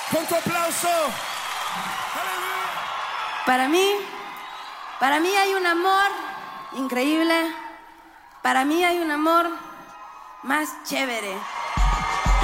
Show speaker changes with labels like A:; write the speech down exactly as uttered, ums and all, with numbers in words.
A: Con tu aplauso.
B: Para mí, para mí hay un amor increíble. Para mí hay un amor más chévere.